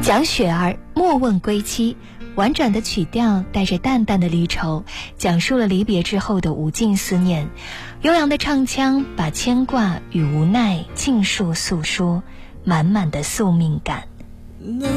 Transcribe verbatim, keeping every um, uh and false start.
蒋雪儿莫问归期，婉转的曲调带着淡淡的离愁，讲述了离别之后的无尽思念。悠扬的唱腔把牵挂与无奈尽数诉说，满满的宿命感。